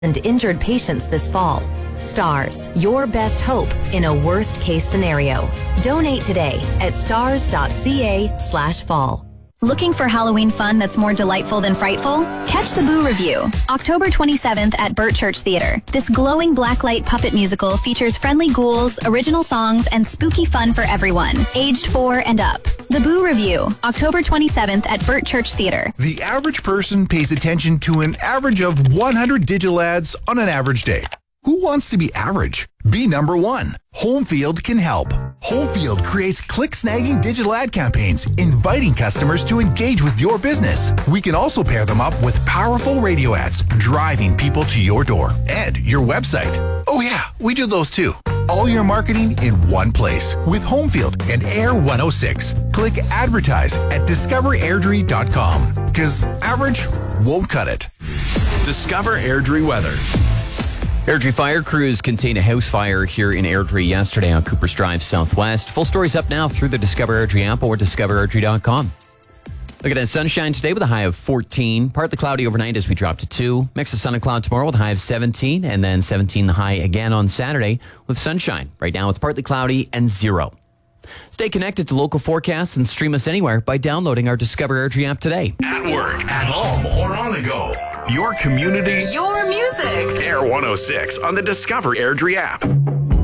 and injured patients this fall. STARS, your best hope in a worst-case scenario. Donate today at stars.ca/fall. Looking for Halloween fun that's more delightful than frightful? Catch the Boo Review, October 27th at Burt Church Theater. This glowing blacklight puppet musical features friendly ghouls, original songs, and spooky fun for everyone, aged 4 and up. The Boo Review, October 27th at Burt Church Theater. The average person pays attention to an average of 100 digital ads on an average day. Who wants to be average? Be number one. Homefield can help. Homefield creates click-snagging digital ad campaigns, inviting customers to engage with your business. We can also pair them up with powerful radio ads, driving people to your door and your website. Oh yeah, we do those too. All your marketing in one place with Homefield and Air 106. Click advertise at discoverairdrie.com because average won't cut it. Discover Airdrie weather. Airdrie fire crews contained a house fire here in Airdrie yesterday on Coopers Drive Southwest. Full story's up now through the Discover Airdrie app or discoverairdrie.com. Look at that sunshine today with a high of 14. Partly cloudy overnight as we drop to 2. Mix of sun and cloud tomorrow with a high of 17. And then 17 the high again on Saturday with sunshine. Right now it's partly cloudy and 0. Stay connected to local forecasts and stream us anywhere by downloading our Discover Airdrie app today. At work, at home, or on the go. Your community. Your music. Air 106 on the Discover Airdrie app.